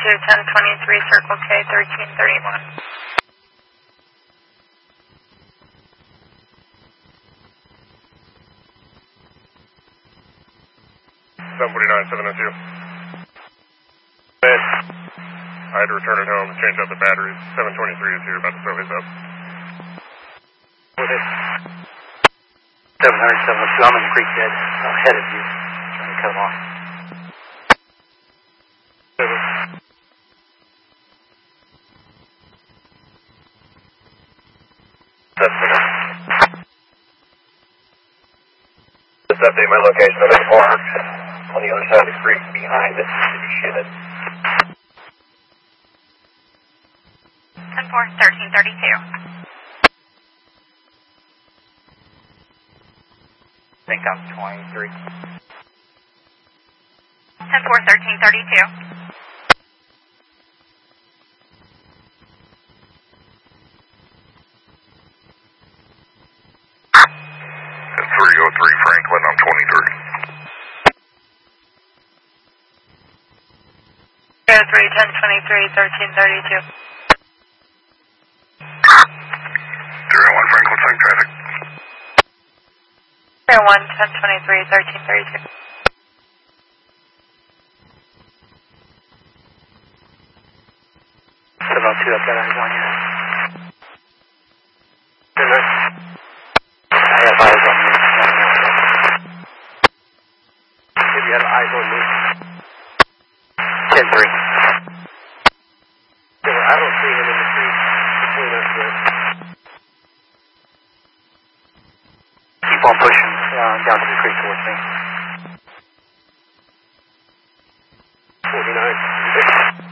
1023 Circle K 1331. 749, 702. I had to return it home, change out the batteries. 723 is here, about to throw his up. With it. 700, 702, I'm in the creek bed ahead of you. Trying to cut them off. Just update my location. I'm in the park on the other side of the creek behind the city shed. 10-4, 1332. I think I'm 23. 10-4, 1332. That's 303 Franklin, I'm 23. 303, 1023, 1332. 301 Franklin, same traffic. 301, 1023, 1332. 702, I've got eyes on you. I have eyes on you. If you have eyes on me. 10-3. I don't see him in the creek between us yet. Keep on pushing down to the creek towards me.